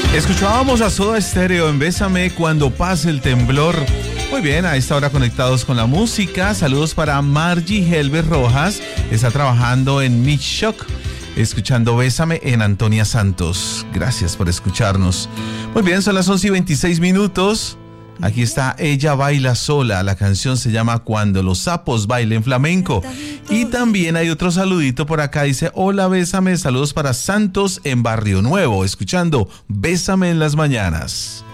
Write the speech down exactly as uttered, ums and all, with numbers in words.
Escuchábamos a Soda Stereo en Bésame cuando pase el temblor. Muy bien, a esta hora conectados con la música. Saludos para Margie Helves Rojas. Está trabajando en Mix Shock, escuchando Bésame en Antonia Santos. Gracias por escucharnos. Muy bien, son las once y veintiséis minutos. Aquí está Ella Baila Sola. La canción se llama Cuando los sapos bailen flamenco. Y también hay otro saludito por acá. Dice, hola, Bésame. Saludos para Santos en Barrio Nuevo, escuchando Bésame en las mañanas.